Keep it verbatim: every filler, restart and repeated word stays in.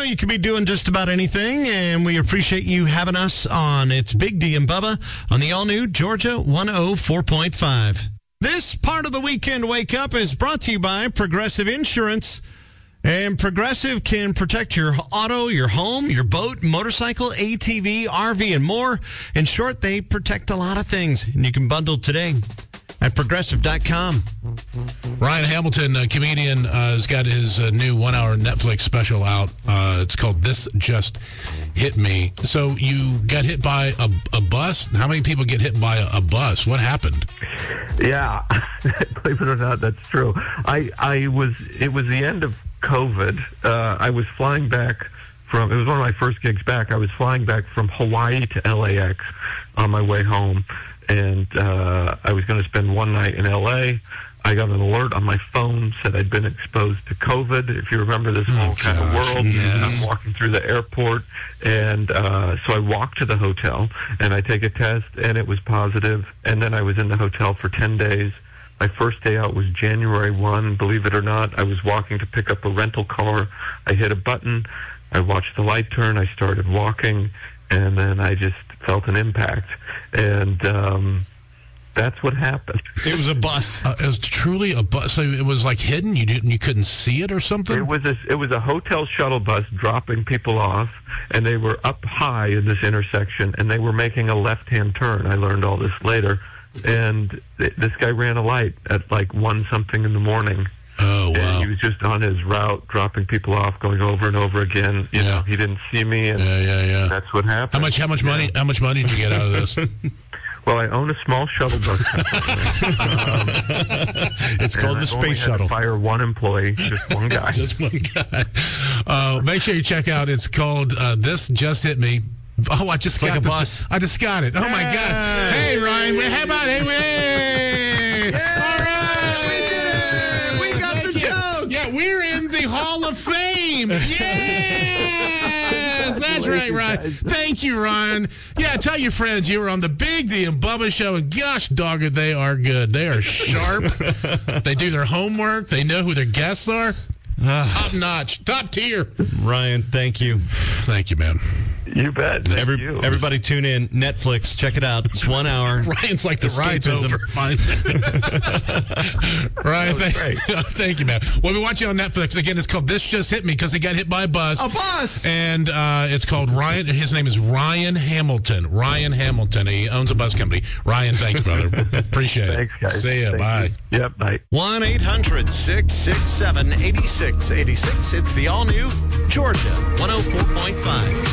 you could be doing just about anything, and we appreciate you having us on. It's Big D and Bubba on the all-new Georgia one oh four point five. This part of the Weekend Wake Up is brought to you by Progressive Insurance. And Progressive can protect your auto, your home, your boat, motorcycle, A T V, R V, and more. In short, they protect a lot of things. And you can bundle today at progressive dot com. Ryan Hamilton, a comedian, uh, has got his uh, new one-hour Netflix special out. Uh, it's called This Just Hit Me. So you got hit by a, a bus? How many people get hit by a, a bus? What happened? Yeah, believe it or not, that's true. I, I was, it was the end of COVID. Uh, I was flying back from, it was one of my first gigs back. I was flying back from Hawaii to L A X on my way home. And uh, I was going to spend one night in L A. I got an alert on my phone, said I'd been exposed to COVID. If you remember this whole oh, kind of world, yes. I'm walking through the airport. And uh, so I walked to the hotel, and I take a test, and it was positive. And then I was in the hotel for ten days. My first day out was January first. Believe it or not, I was walking to pick up a rental car. I hit a button. I watched the light turn. I started walking, and then I just felt an impact. And um, that's what happened. It was a bus. Uh, it was truly a bus. So it was like hidden? You didn't, you couldn't see it or something? It was a, it was a hotel shuttle bus dropping people off, and they were up high in this intersection, and they were making a left-hand turn. I learned all this later. And th- this guy ran a light at like one something in the morning. Oh, wow. And he was just on his route, dropping people off, going over and over again. You Yeah. know, he didn't see me, and Yeah, yeah, yeah. that's what happened. How much? How much money? How much money did you get out of this? Well, I own a small shuttle bus company. um, It's called and the I've only Space had to Shuttle. fire one employee, just one guy. Just one guy. Uh, make sure you check out. It's called uh, This Just Hit Me. Oh, I just It's got like a the, bus. I just got it. Oh my God! Hey, Ryan, how about hey? Hey! All right, we did it! We got Thank the you. joke! Yeah, we're in the Hall of Fame. Yes, that's right, Ryan. Thank you, Ryan. Yeah, tell your friends you were on the Big D and Bubba show, and gosh, dogger, they are good. They are sharp. They do their homework. They know who their guests are. Top notch, top tier. Ryan, thank you. Thank you, man. You bet. Thank Every, you. everybody tune in. Netflix. Check it out. It's one hour. Ryan's like the ride's Escapism. over. Fine. Ryan, thank, great. thank you, man. Well, we watch you on Netflix. Again, it's called This Just Hit Me because he got hit by a bus. A bus! And uh, it's called Ryan. His name is Ryan Hamilton. Ryan Hamilton. He owns a bus company. Ryan, thanks, brother. Appreciate it. Thanks, guys. See ya. Thank Bye. you. Yep, bye. one eight hundred six six seven eight six eight six. It's the all-new Georgia one oh four point five.